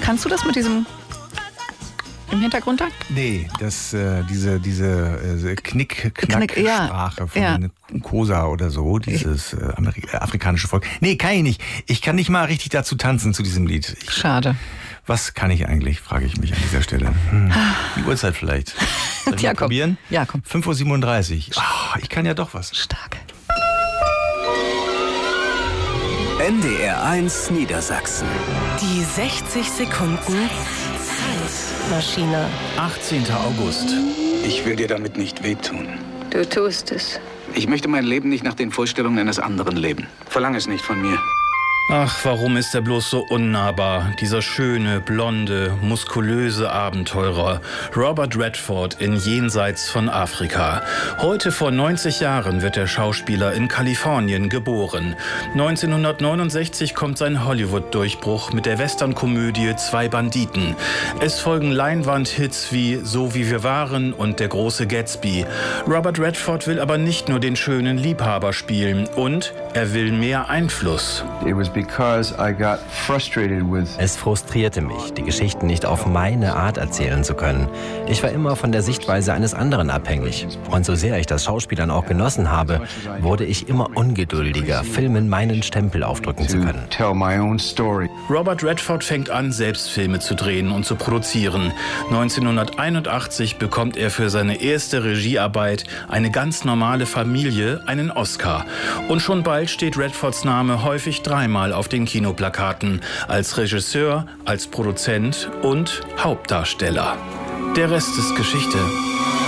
Kannst du das mit diesem im Hintergrund da? Nee, diese Knick-Knack-Sprache von Kosa oder so, dieses afrikanische Volk. Nee, kann ich nicht. Ich kann nicht mal richtig dazu tanzen, zu diesem Lied. Schade. Was kann ich eigentlich, frage ich mich an dieser Stelle. Die Uhrzeit vielleicht. Soll ich mal probieren? Ja, komm. 5:37 Uhr. Ich kann ja doch was. Stark. NDR1 Niedersachsen. Die 60 Sekunden Zeitmaschine. 18. August. Ich will dir damit nicht wehtun. Du tust es. Ich möchte mein Leben nicht nach den Vorstellungen eines anderen leben. Verlang es nicht von mir. Ach, warum ist er bloß so unnahbar? Dieser schöne, blonde, muskulöse Abenteurer. Robert Redford in Jenseits von Afrika. Heute vor 90 Jahren wird der Schauspieler in Kalifornien geboren. 1969 kommt sein Hollywood-Durchbruch mit der Westernkomödie Zwei Banditen. Es folgen Leinwandhits wie So wie wir waren und Der große Gatsby. Robert Redford will aber nicht nur den schönen Liebhaber spielen und er will mehr Einfluss. Es frustrierte mich, die Geschichten nicht auf meine Art erzählen zu können. Ich war immer von der Sichtweise eines anderen abhängig. Und so sehr ich das Schauspielern auch genossen habe, wurde ich immer ungeduldiger, Filmen meinen Stempel aufdrücken zu können. Robert Redford fängt an, selbst Filme zu drehen und zu produzieren. 1981 bekommt er für seine erste Regiearbeit Eine ganz normale Familie einen Oscar. Und schon bald steht Redfords Name häufig dreimal auf den Kinoplakaten, als Regisseur, als Produzent und Hauptdarsteller. Der Rest ist Geschichte.